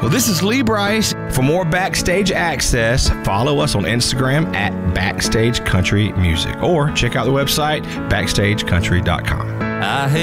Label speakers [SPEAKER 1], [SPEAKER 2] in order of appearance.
[SPEAKER 1] Well, this is Lee Brice. For more backstage access, follow us on Instagram at Backstage Country Music or check out the website backstagecountry.com.
[SPEAKER 2] I hate